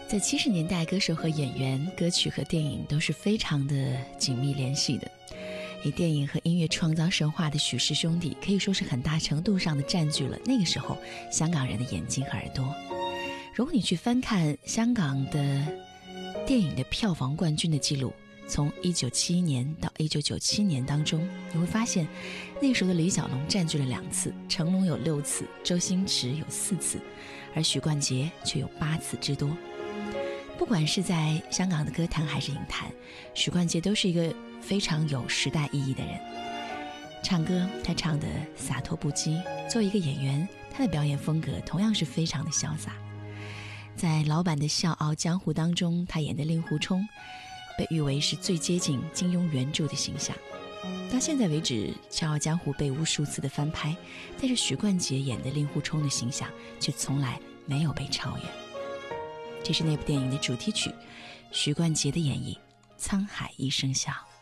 在70年代，歌手和演员、歌曲和电影都是非常的紧密联系的。以电影和音乐创造神话的许氏兄弟，可以说是很大程度上的占据了那个时候香港人的眼睛和耳朵。如果你去翻看香港的电影的票房冠军的记录，从1971年到1997年当中，你会发现那时候的李小龙占据了2次，成龙有6次，周星驰有4次，而许冠杰却有8次之多。不管是在香港的歌坛还是影坛，许冠杰都是一个非常有时代意义的人。唱歌他唱得洒脱不羁，作为一个演员，他的表演风格同样是非常的潇洒。在老版的《笑傲江湖》当中，他演的令狐冲被誉为是最接近金庸原著的形象。到现在为止，《笑傲江湖》被无数次的翻拍，但是许冠杰演的令狐冲的形象却从来没有被超越。这是那部电影的主题曲，许冠杰的演绎《沧海一声笑》。